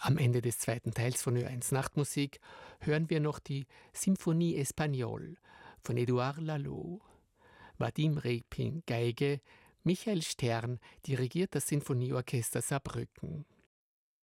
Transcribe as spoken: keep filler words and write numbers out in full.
Am Ende des zweiten Teils von Ö eins Nachtmusik hören wir noch die Symphonie Espagnole von Édouard Laloux. Vadim Repin, Geige, Michael Stern dirigiert das Sinfonieorchester Saarbrücken.